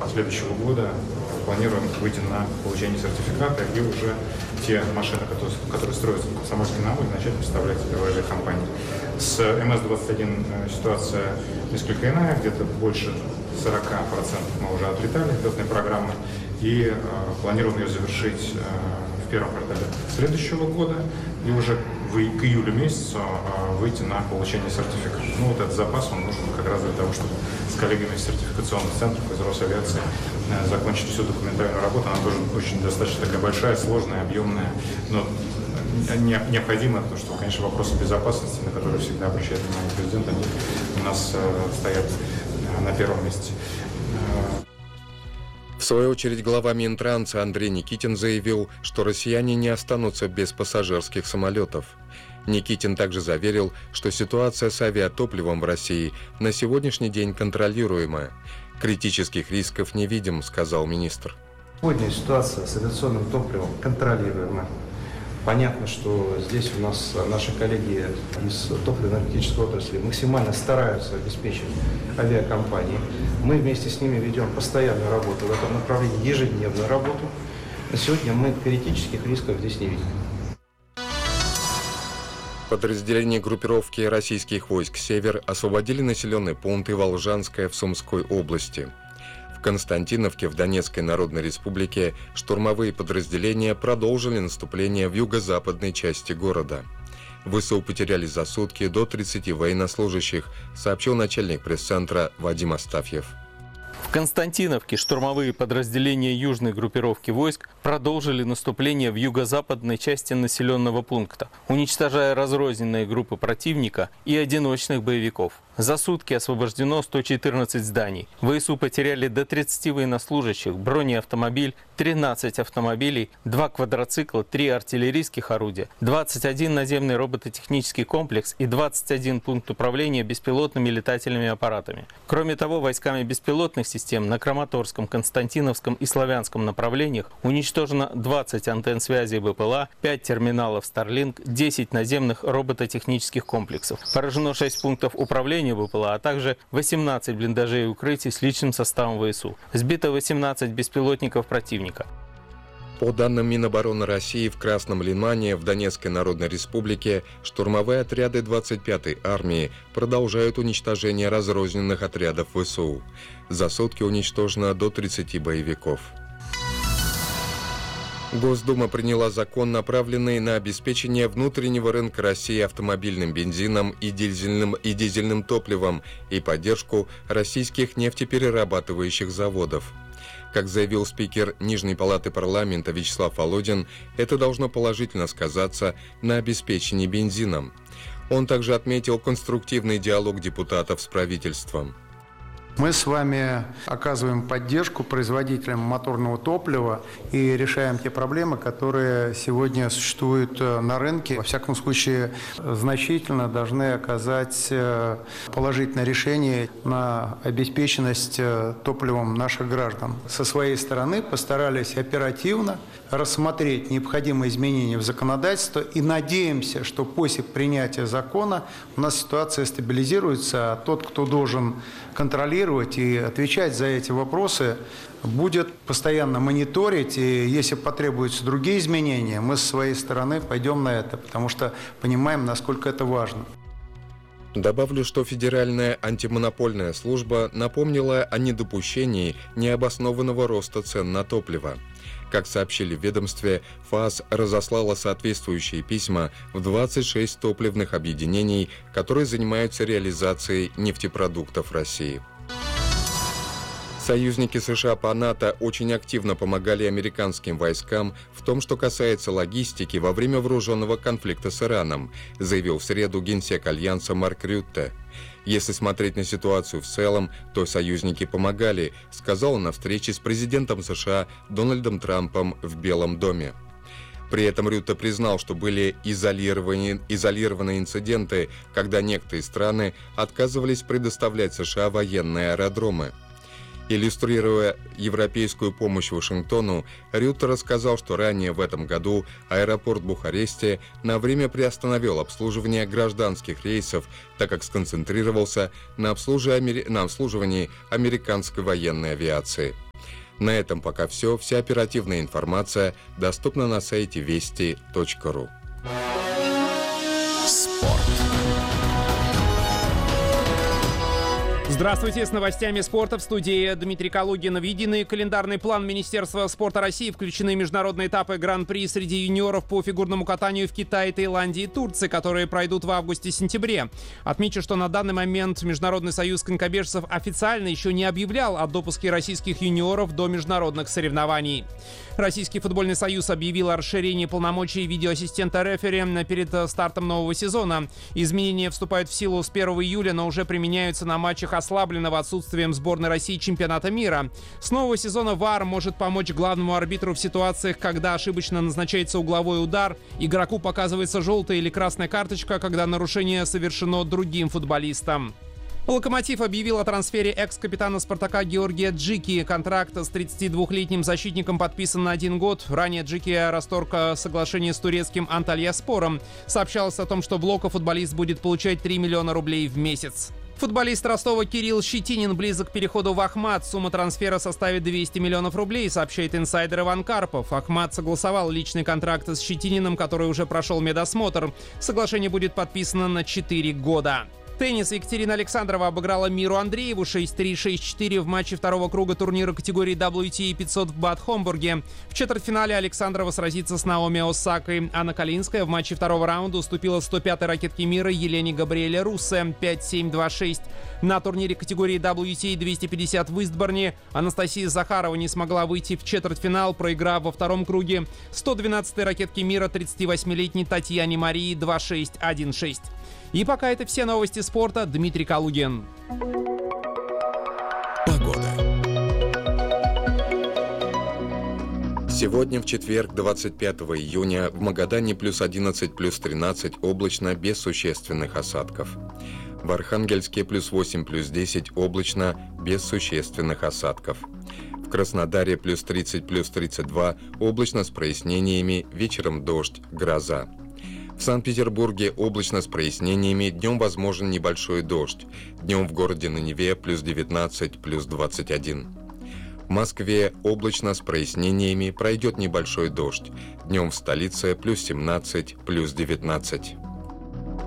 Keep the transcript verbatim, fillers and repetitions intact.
следующего года планируем выйти на получение сертификата и уже те машины, которые, которые строятся в Комсомольске на Амуре, начать поставлять авиакомпании. С эм эс двадцать один ситуация несколько иная, где-то больше сорок процентов мы уже отлетали летной программы и э, планируем ее завершить э, в первом квартале следующего года и уже в, к июлю месяцу э, выйти на получение сертификата. Ну вот этот запас, он нужен как раз для того, чтобы с коллегами из сертификационных центров из Росавиации э, закончить всю документальную работу. Она тоже очень достаточно такая большая, сложная, объемная, но необходимо, потому что, конечно, вопросы безопасности, на которые всегда обращает внимание президент, они у нас э, стоят э, на первом месте. В свою очередь, глава Минтранса Андрей Никитин заявил, что россияне не останутся без пассажирских самолетов. Никитин также заверил, что ситуация с авиатопливом в России на сегодняшний день контролируемая. Критических рисков не видим, сказал министр. Сегодня ситуация с авиационным топливом контролируемая. Понятно, что здесь у нас наши коллеги из топливно-энергетической отрасли максимально стараются обеспечить авиакомпании. Мы вместе с ними ведем постоянную работу в этом направлении, ежедневную работу. На сегодня мы критических рисков здесь не видим. Подразделения группировки российских войск «Север» освободили населенные пункты Волжанское в Сумской области. В Константиновке в Донецкой Народной Республике штурмовые подразделения продолжили наступление в юго-западной части города. ВСУ потеряли за сутки до тридцати военнослужащих, сообщил начальник пресс-центра Вадим Астафьев. В Константиновке штурмовые подразделения южной группировки войск продолжили наступление в юго-западной части населенного пункта, уничтожая разрозненные группы противника и одиночных боевиков. За сутки освобождено сто четырнадцать зданий. ВСУ потеряли до тридцати военнослужащих, бронеавтомобиль, тринадцать автомобилей, два квадроцикла, три артиллерийских орудия, двадцать один наземный робототехнический комплекс и двадцать один пункт управления беспилотными летательными аппаратами. Кроме того, войсками беспилотных систем на Краматорском, Константиновском и Славянском направлениях уничтожено двадцать антенн связи БПЛА, пять терминалов Starlink, десять наземных робототехнических комплексов. Поражено шесть пунктов управления БПЛА, а также восемнадцать блиндажей и укрытий с личным составом ВСУ. Сбито восемнадцать беспилотников противника. По данным Минобороны России, в Красном Лимане в Донецкой Народной Республике штурмовые отряды двадцать пятой армии продолжают уничтожение разрозненных отрядов ВСУ. За сутки уничтожено до тридцати боевиков. Госдума приняла закон, направленный на обеспечение внутреннего рынка России автомобильным бензином и дизельным, и дизельным топливом и поддержку российских нефтеперерабатывающих заводов. Как заявил спикер Нижней палаты парламента Вячеслав Володин, это должно положительно сказаться на обеспечении бензином. Он также отметил конструктивный диалог депутатов с правительством. Мы с вами оказываем поддержку производителям моторного топлива и решаем те проблемы, которые сегодня существуют на рынке. Во всяком случае, значительно должны оказать положительное решение на обеспеченность топливом наших граждан. Со своей стороны постарались оперативно рассмотреть необходимые изменения в законодательство и надеемся, что после принятия закона у нас ситуация стабилизируется, а тот, кто должен контролировать и отвечать за эти вопросы, будет постоянно мониторить, и если потребуются другие изменения, мы со своей стороны пойдем на это, потому что понимаем, насколько это важно. Добавлю, что Федеральная антимонопольная служба напомнила о недопущении необоснованного роста цен на топливо. Как сообщили в ведомстве, ФАС разослала соответствующие письма в двадцать шесть топливных объединений, которые занимаются реализацией нефтепродуктов России. Союзники США по НАТО очень активно помогали американским войскам в том, что касается логистики во время вооруженного конфликта с Ираном, заявил в среду генсек Альянса Марк Рютте. Если смотреть на ситуацию в целом, то союзники помогали, сказал он на встрече с президентом США Дональдом Трампом в Белом доме. При этом Рютте признал, что были изолированы, изолированы инциденты, когда некоторые страны отказывались предоставлять США военные аэродромы. Иллюстрируя европейскую помощь Вашингтону, Рютте рассказал, что ранее в этом году аэропорт Бухаресте на время приостановил обслуживание гражданских рейсов, так как сконцентрировался на обслуживании, на обслуживании американской военной авиации. На этом пока все. Вся оперативная информация доступна на сайте вести точка ру. Спорт. Здравствуйте, с новостями спорта в студии Дмитрий Калугин. В единый календарный план Министерства спорта России включены международные этапы Гран-при среди юниоров по фигурному катанию в Китае, Таиланде и Турции, которые пройдут в августе-сентябре. Отмечу, что на данный момент Международный союз конькобежцев официально еще не объявлял о допуске российских юниоров до международных соревнований. Российский футбольный союз объявил о расширении полномочий видеоассистента рефери перед стартом нового сезона. Изменения вступают в силу с первого июля, но уже применяются на матчах ослабленного отсутствием сборной России чемпионата мира. С нового сезона ВАР может помочь главному арбитру в ситуациях, когда ошибочно назначается угловой удар, игроку показывается желтая или красная карточка, когда нарушение совершено другим футболистом. «Локомотив» объявил о трансфере экс-капитана «Спартака» Георгия Джики. Контракт с тридцатидвухлетним защитником подписан на один год. Ранее Джики расторг соглашение с турецким Антальяспором. Сообщалось о том, что в «Локо» футболист будет получать три миллиона рублей в месяц. Футболист Ростова Кирилл Щетинин близок к переходу в Ахмат. Сумма трансфера составит двести миллионов рублей, сообщает инсайдер Иван Карпов. Ахмат согласовал личный контракт с Щетининым, который уже прошел медосмотр. Соглашение будет подписано на четыре года. Теннис. Екатерина Александрова обыграла Миру Андрееву шесть три - шесть четыре в матче второго круга турнира категории дабл ю ти эй пятьсот в Бад-Хомбурге. В четвертьфинале Александрова сразится с Наоми Осакой. Анна Калинская в матче второго раунда уступила сто пятой ракетке мира Елене Габриэле Руссе пять семь - два шесть. На турнире категории дабл ю ти эй двести пятьдесят в Истборне Анастасия Захарова не смогла выйти в четвертьфинал, проиграв во втором круге сто двенадцатой ракетке мира тридцативосьмилетней Татьяне Марии два шесть - один шесть. И пока это все новости спорта. Дмитрий Калугин. Погода. Сегодня в четверг, двадцать пятого июня, в Магадане плюс одиннадцать, плюс тринадцать, облачно, без существенных осадков. В Архангельске плюс восемь, плюс десять, облачно, без существенных осадков. В Краснодаре плюс тридцать, плюс тридцать два, облачно с прояснениями, вечером дождь, гроза. В Санкт-Петербурге облачно с прояснениями, днем возможен небольшой дождь. Днем в городе на Неве плюс девятнадцать, плюс двадцать один. В Москве облачно с прояснениями, пройдет небольшой дождь. Днем в столице плюс семнадцать, плюс девятнадцать.